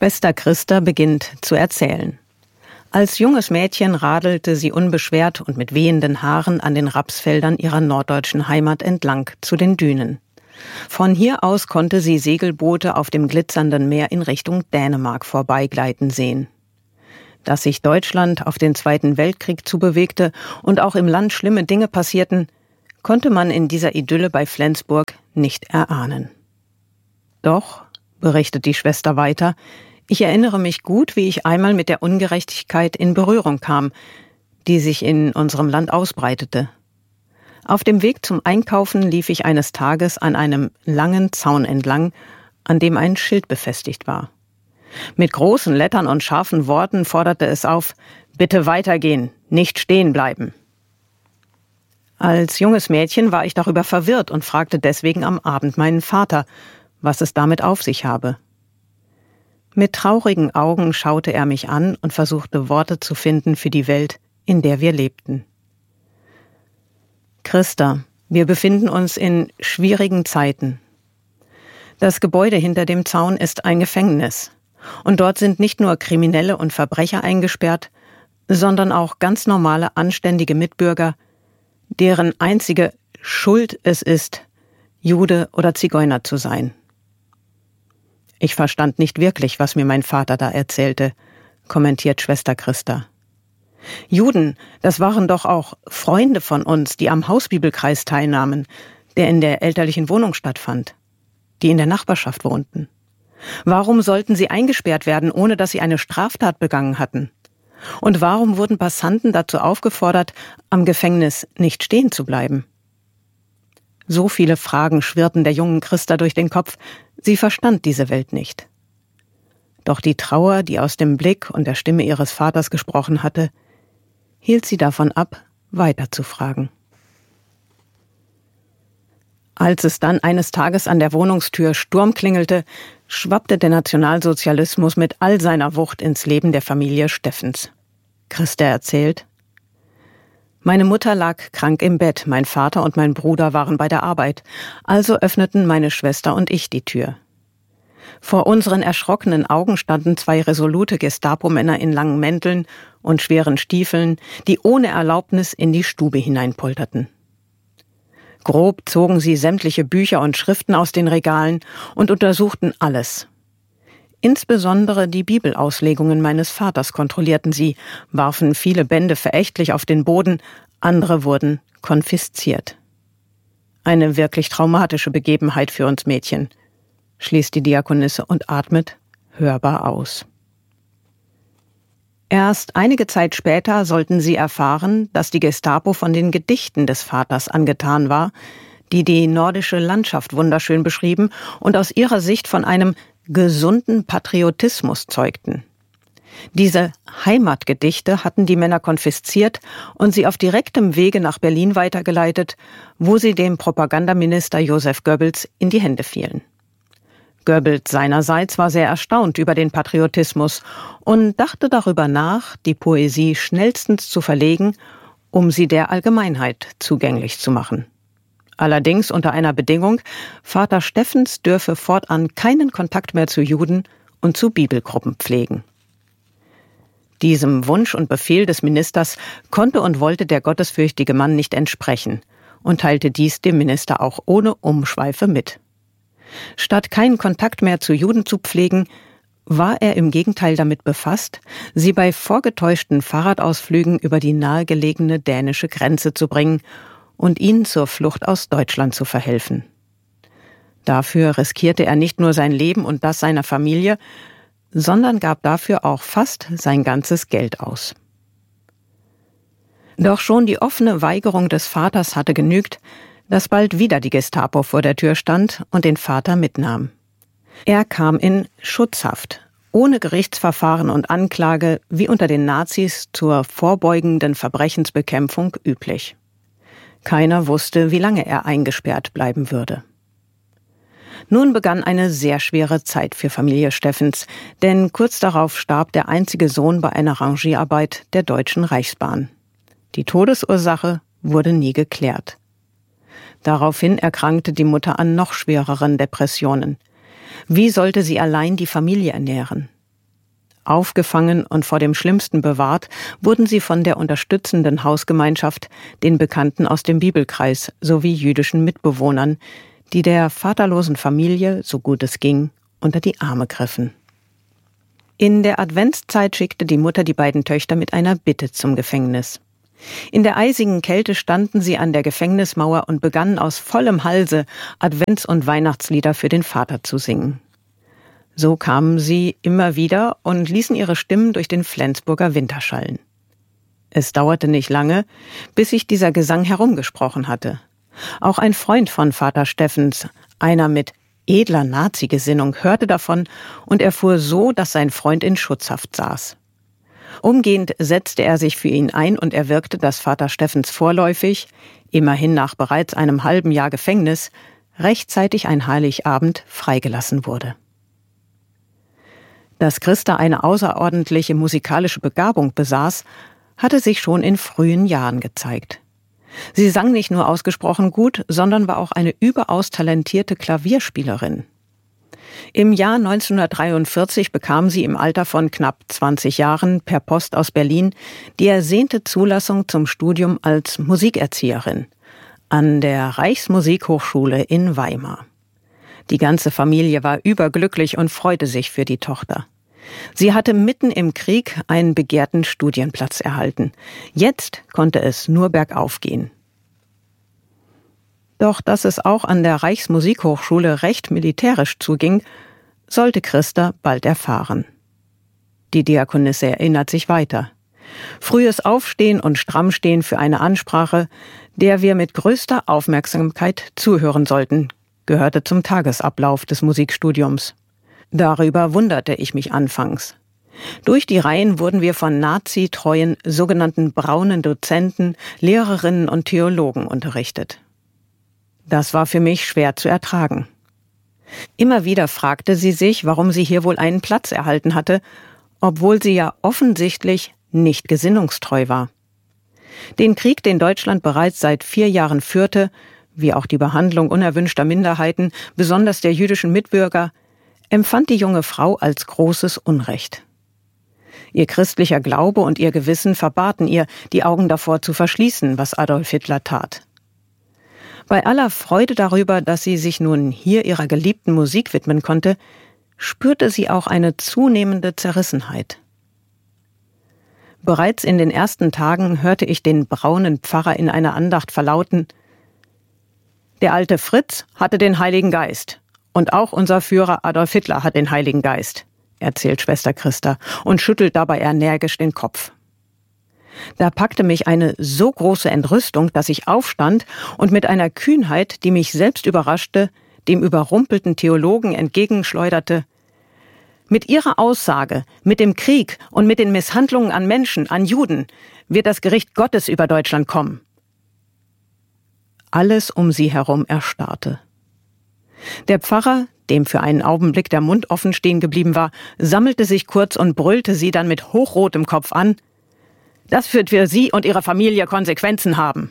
Schwester Christa beginnt zu erzählen. Als junges Mädchen radelte sie unbeschwert und mit wehenden Haaren an den Rapsfeldern ihrer norddeutschen Heimat entlang zu den Dünen. Von hier aus konnte sie Segelboote auf dem glitzernden Meer in Richtung Dänemark vorbeigleiten sehen. Dass sich Deutschland auf den Zweiten Weltkrieg zubewegte und auch im Land schlimme Dinge passierten, konnte man in dieser Idylle bei Flensburg nicht erahnen. Doch, berichtet die Schwester weiter, ich erinnere mich gut, wie ich einmal mit der Ungerechtigkeit in Berührung kam, die sich in unserem Land ausbreitete. Auf dem Weg zum Einkaufen lief ich eines Tages an einem langen Zaun entlang, an dem ein Schild befestigt war. Mit großen Lettern und scharfen Worten forderte es auf: Bitte weitergehen, nicht stehen bleiben. Als junges Mädchen war ich darüber verwirrt und fragte deswegen am Abend meinen Vater, was es damit auf sich habe. Mit traurigen Augen schaute er mich an und versuchte Worte zu finden für die Welt, in der wir lebten. Christa, wir befinden uns in schwierigen Zeiten. Das Gebäude hinter dem Zaun ist ein Gefängnis. Und dort sind nicht nur Kriminelle und Verbrecher eingesperrt, sondern auch ganz normale, anständige Mitbürger, deren einzige Schuld es ist, Jude oder Zigeuner zu sein. Ich verstand nicht wirklich, was mir mein Vater da erzählte, kommentiert Schwester Christa. Juden, das waren doch auch Freunde von uns, die am Hausbibelkreis teilnahmen, der in der elterlichen Wohnung stattfand, die in der Nachbarschaft wohnten. Warum sollten sie eingesperrt werden, ohne dass sie eine Straftat begangen hatten? Und warum wurden Passanten dazu aufgefordert, am Gefängnis nicht stehen zu bleiben? So viele Fragen schwirrten der jungen Christa durch den Kopf, sie verstand diese Welt nicht. Doch die Trauer, die aus dem Blick und der Stimme ihres Vaters gesprochen hatte, hielt sie davon ab, weiterzufragen. Als es dann eines Tages an der Wohnungstür Sturm klingelte, schwappte der Nationalsozialismus mit all seiner Wucht ins Leben der Familie Steffens. Christa erzählt: Meine Mutter lag krank im Bett, mein Vater und mein Bruder waren bei der Arbeit, also öffneten meine Schwester und ich die Tür. Vor unseren erschrockenen Augen standen 2 resolute Gestapo-Männer in langen Mänteln und schweren Stiefeln, die ohne Erlaubnis in die Stube hineinpolterten. Grob zogen sie sämtliche Bücher und Schriften aus den Regalen und untersuchten alles. Insbesondere die Bibelauslegungen meines Vaters kontrollierten sie, warfen viele Bände verächtlich auf den Boden, andere wurden konfisziert. Eine wirklich traumatische Begebenheit für uns Mädchen, schließt die Diakonisse und atmet hörbar aus. Erst einige Zeit später sollten sie erfahren, dass die Gestapo von den Gedichten des Vaters angetan war, die die nordische Landschaft wunderschön beschrieben und aus ihrer Sicht von einem gesunden Patriotismus zeugten. Diese Heimatgedichte hatten die Männer konfisziert und sie auf direktem Wege nach Berlin weitergeleitet, wo sie dem Propagandaminister Joseph Goebbels in die Hände fielen. Goebbels seinerseits war sehr erstaunt über den Patriotismus und dachte darüber nach, die Poesie schnellstens zu verlegen, um sie der Allgemeinheit zugänglich zu machen. Allerdings unter einer Bedingung: Vater Steffens dürfe fortan keinen Kontakt mehr zu Juden und zu Bibelgruppen pflegen. Diesem Wunsch und Befehl des Ministers konnte und wollte der gottesfürchtige Mann nicht entsprechen und teilte dies dem Minister auch ohne Umschweife mit. Statt keinen Kontakt mehr zu Juden zu pflegen, war er im Gegenteil damit befasst, sie bei vorgetäuschten Fahrradausflügen über die nahegelegene dänische Grenze zu bringen und ihnen zur Flucht aus Deutschland zu verhelfen. Dafür riskierte er nicht nur sein Leben und das seiner Familie, sondern gab dafür auch fast sein ganzes Geld aus. Doch schon die offene Weigerung des Vaters hatte genügt, dass bald wieder die Gestapo vor der Tür stand und den Vater mitnahm. Er kam in Schutzhaft, ohne Gerichtsverfahren und Anklage, wie unter den Nazis zur vorbeugenden Verbrechensbekämpfung üblich. Keiner wusste, wie lange er eingesperrt bleiben würde. Nun begann eine sehr schwere Zeit für Familie Steffens, denn kurz darauf starb der einzige Sohn bei einer Rangierarbeit der Deutschen Reichsbahn. Die Todesursache wurde nie geklärt. Daraufhin erkrankte die Mutter an noch schwereren Depressionen. Wie sollte sie allein die Familie ernähren? Aufgefangen und vor dem Schlimmsten bewahrt, wurden sie von der unterstützenden Hausgemeinschaft, den Bekannten aus dem Bibelkreis sowie jüdischen Mitbewohnern, die der vaterlosen Familie, so gut es ging, unter die Arme griffen. In der Adventszeit schickte die Mutter die beiden Töchter mit einer Bitte zum Gefängnis. In der eisigen Kälte standen sie an der Gefängnismauer und begannen aus vollem Halse Advents- und Weihnachtslieder für den Vater zu singen. So kamen sie immer wieder und ließen ihre Stimmen durch den Flensburger Winter schallen. Es dauerte nicht lange, bis sich dieser Gesang herumgesprochen hatte. Auch ein Freund von Vater Steffens, einer mit edler Nazi-Gesinnung, hörte davon und erfuhr so, dass sein Freund in Schutzhaft saß. Umgehend setzte er sich für ihn ein und erwirkte, dass Vater Steffens vorläufig, immerhin nach bereits einem halben Jahr Gefängnis, rechtzeitig ein Heiligabend freigelassen wurde. Dass Christa eine außerordentliche musikalische Begabung besaß, hatte sich schon in frühen Jahren gezeigt. Sie sang nicht nur ausgesprochen gut, sondern war auch eine überaus talentierte Klavierspielerin. Im Jahr 1943 bekam sie im Alter von knapp 20 Jahren per Post aus Berlin die ersehnte Zulassung zum Studium als Musikerzieherin an der Reichsmusikhochschule in Weimar. Die ganze Familie war überglücklich und freute sich für die Tochter. Sie hatte mitten im Krieg einen begehrten Studienplatz erhalten. Jetzt konnte es nur bergauf gehen. Doch dass es auch an der Reichsmusikhochschule recht militärisch zuging, sollte Christa bald erfahren. Die Diakonisse erinnert sich weiter. Frühes Aufstehen und Strammstehen für eine Ansprache, der wir mit größter Aufmerksamkeit zuhören sollten, gehörte zum Tagesablauf des Musikstudiums. Darüber wunderte ich mich anfangs. Durch die Reihen wurden wir von nazitreuen sogenannten braunen Dozenten, Lehrerinnen und Theologen unterrichtet. Das war für mich schwer zu ertragen. Immer wieder fragte sie sich, warum sie hier wohl einen Platz erhalten hatte, obwohl sie ja offensichtlich nicht gesinnungstreu war. Den Krieg, den Deutschland bereits seit 4 Jahren führte, wie auch die Behandlung unerwünschter Minderheiten, besonders der jüdischen Mitbürger, empfand die junge Frau als großes Unrecht. Ihr christlicher Glaube und ihr Gewissen verbaten ihr, die Augen davor zu verschließen, was Adolf Hitler tat. Bei aller Freude darüber, dass sie sich nun hier ihrer geliebten Musik widmen konnte, spürte sie auch eine zunehmende Zerrissenheit. Bereits in den ersten Tagen hörte ich den braunen Pfarrer in einer Andacht verlauten: Der alte Fritz hatte den Heiligen Geist. Und auch unser Führer Adolf Hitler hat den Heiligen Geist, erzählt Schwester Christa und schüttelt dabei energisch den Kopf. Da packte mich eine so große Entrüstung, dass ich aufstand und mit einer Kühnheit, die mich selbst überraschte, dem überrumpelten Theologen entgegenschleuderte: Mit Ihrer Aussage, mit dem Krieg und mit den Misshandlungen an Menschen, an Juden, wird das Gericht Gottes über Deutschland kommen. Alles um sie herum erstarrte. Der Pfarrer, dem für einen Augenblick der Mund offen stehen geblieben war, sammelte sich kurz und brüllte sie dann mit hochrotem Kopf an: Das wird für Sie und Ihre Familie Konsequenzen haben.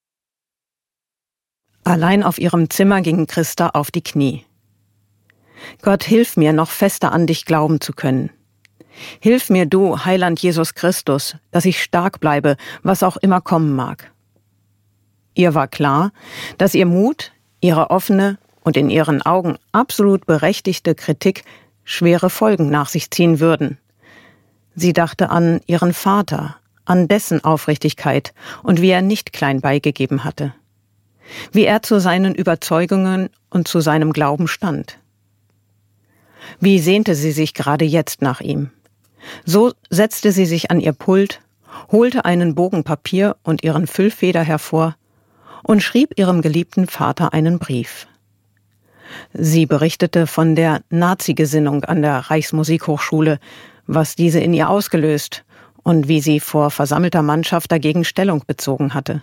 Allein auf ihrem Zimmer ging Christa auf die Knie. Gott, hilf mir, noch fester an dich glauben zu können. Hilf mir du, Heiland Jesus Christus, dass ich stark bleibe, was auch immer kommen mag. Ihr war klar, dass ihr Mut, ihre offene und in ihren Augen absolut berechtigte Kritik schwere Folgen nach sich ziehen würden. Sie dachte an ihren Vater, an dessen Aufrichtigkeit und wie er nicht klein beigegeben hatte. Wie er zu seinen Überzeugungen und zu seinem Glauben stand. Wie sehnte sie sich gerade jetzt nach ihm. So setzte sie sich an ihr Pult, holte einen Bogen Papier und ihren Füllfeder hervor und schrieb ihrem geliebten Vater einen Brief. Sie berichtete von der Nazi-Gesinnung an der Reichsmusikhochschule, was diese in ihr ausgelöst und wie sie vor versammelter Mannschaft dagegen Stellung bezogen hatte.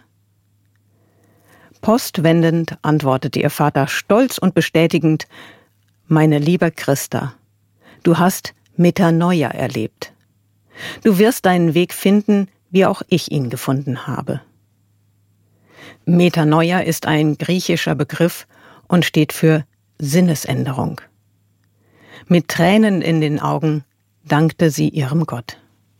Postwendend antwortete ihr Vater stolz und bestätigend: Meine liebe Christa, du hast Metanoia erlebt. Du wirst deinen Weg finden, wie auch ich ihn gefunden habe. Metanoia ist ein griechischer Begriff und steht für Sinnesänderung. Mit Tränen in den Augen dankte sie ihrem Gott.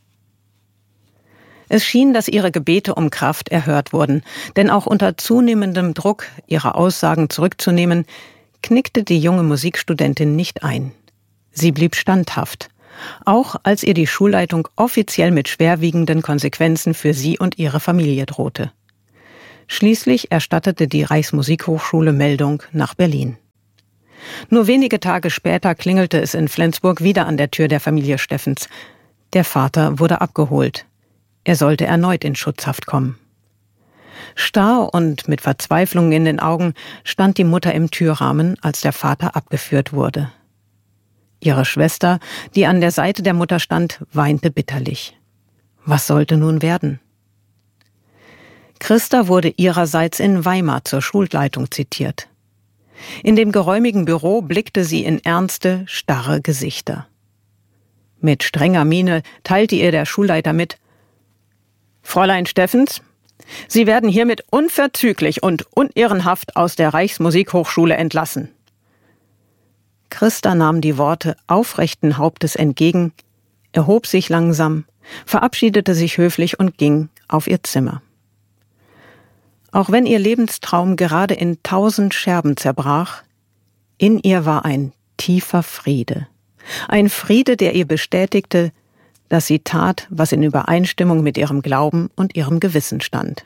Es schien, dass ihre Gebete um Kraft erhört wurden, denn auch unter zunehmendem Druck, ihre Aussagen zurückzunehmen, knickte die junge Musikstudentin nicht ein. Sie blieb standhaft, auch als ihr die Schulleitung offiziell mit schwerwiegenden Konsequenzen für sie und ihre Familie drohte. Schließlich erstattete die Reichsmusikhochschule Meldung nach Berlin. Nur wenige Tage später klingelte es in Flensburg wieder an der Tür der Familie Steffens. Der Vater wurde abgeholt. Er sollte erneut in Schutzhaft kommen. Starr und mit Verzweiflung in den Augen stand die Mutter im Türrahmen, als der Vater abgeführt wurde. Ihre Schwester, die an der Seite der Mutter stand, weinte bitterlich. Was sollte nun werden? Christa wurde ihrerseits in Weimar zur Schulleitung zitiert. In dem geräumigen Büro blickte sie in ernste, starre Gesichter. Mit strenger Miene teilte ihr der Schulleiter mit: »Fräulein Steffens, Sie werden hiermit unverzüglich und unehrenhaft aus der Reichsmusikhochschule entlassen.« Christa nahm die Worte aufrechten Hauptes entgegen, erhob sich langsam, verabschiedete sich höflich und ging auf ihr Zimmer. Auch wenn ihr Lebenstraum gerade in 1000 Scherben zerbrach, in ihr war ein tiefer Friede. Ein Friede, der ihr bestätigte, dass sie tat, was in Übereinstimmung mit ihrem Glauben und ihrem Gewissen stand.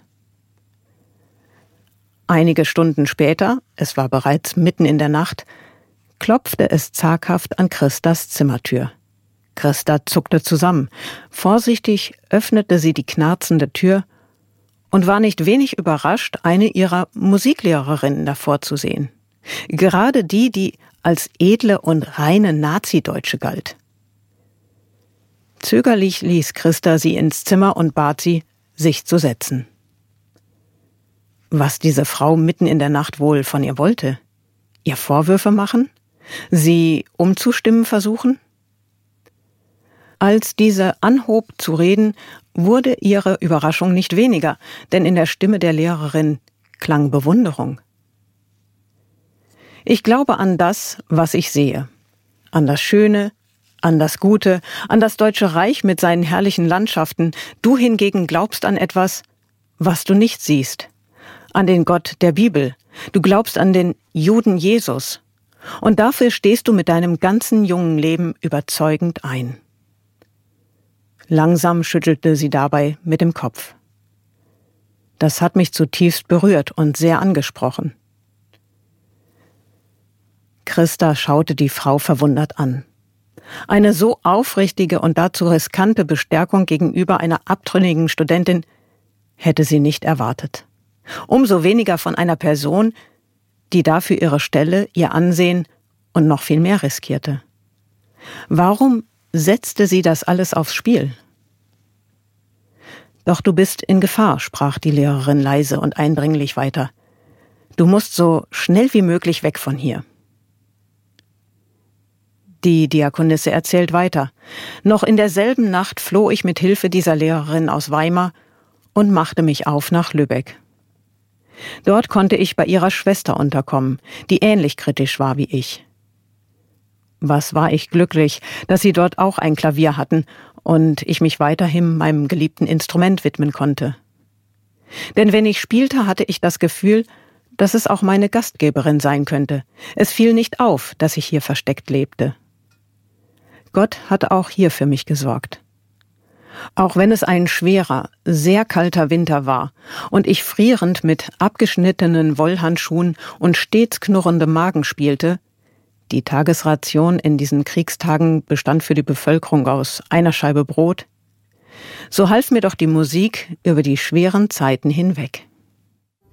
Einige Stunden später, es war bereits mitten in der Nacht, klopfte es zaghaft an Christas Zimmertür. Christa zuckte zusammen. Vorsichtig öffnete sie die knarzende Tür und war nicht wenig überrascht, eine ihrer Musiklehrerinnen davor zu sehen. Gerade die, die als edle und reine Nazideutsche galt. Zögerlich ließ Christa sie ins Zimmer und bat sie, sich zu setzen. Was diese Frau mitten in der Nacht wohl von ihr wollte? Ihr Vorwürfe machen? Sie umzustimmen versuchen? Als diese anhob zu reden, wurde ihre Überraschung nicht weniger, denn in der Stimme der Lehrerin klang Bewunderung. »Ich glaube an das, was ich sehe, an das Schöne, an das Gute, an das Deutsche Reich mit seinen herrlichen Landschaften. Du hingegen glaubst an etwas, was du nicht siehst, an den Gott der Bibel. Du glaubst an den Juden Jesus. Und dafür stehst du mit deinem ganzen jungen Leben überzeugend ein.« Langsam schüttelte sie dabei mit dem Kopf. Das hat mich zutiefst berührt und sehr angesprochen. Christa schaute die Frau verwundert an. Eine so aufrichtige und dazu riskante Bestärkung gegenüber einer abtrünnigen Studentin hätte sie nicht erwartet. Umso weniger von einer Person, die dafür ihre Stelle, ihr Ansehen und noch viel mehr riskierte. Warum setzte sie das alles aufs Spiel? »Doch du bist in Gefahr«, sprach die Lehrerin leise und eindringlich weiter. »Du musst so schnell wie möglich weg von hier.« Die Diakonisse erzählt weiter. »Noch in derselben Nacht floh ich mit Hilfe dieser Lehrerin aus Weimar und machte mich auf nach Lübeck. Dort konnte ich bei ihrer Schwester unterkommen, die ähnlich kritisch war wie ich. Was war ich glücklich, dass sie dort auch ein Klavier hatten und ich mich weiterhin meinem geliebten Instrument widmen konnte. Denn wenn ich spielte, hatte ich das Gefühl, dass es auch meine Gastgeberin sein könnte. Es fiel nicht auf, dass ich hier versteckt lebte. Gott hatte auch hier für mich gesorgt. Auch wenn es ein schwerer, sehr kalter Winter war und ich frierend mit abgeschnittenen Wollhandschuhen und stets knurrendem Magen spielte, die Tagesration in diesen Kriegstagen bestand für die Bevölkerung aus einer Scheibe Brot, so half mir doch die Musik über die schweren Zeiten hinweg.